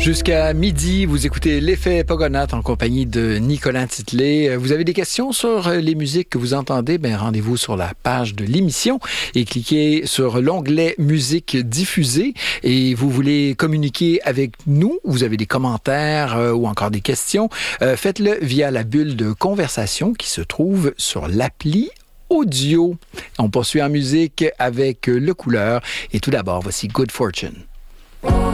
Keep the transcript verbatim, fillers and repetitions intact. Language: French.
Jusqu'à midi, vous écoutez l'effet Pogonath en compagnie de Nicolas Titley. Vous avez des questions sur les musiques que vous entendez? Ben, rendez-vous sur la page de l'émission et cliquez sur l'onglet musique diffusée. Et vous voulez communiquer avec nous? Vous avez des commentaires euh, ou encore des questions? Euh, faites-le via la bulle de conversation qui se trouve sur l'appli audio. On poursuit en musique avec Le Couleur. Et tout d'abord, voici Good Fortune.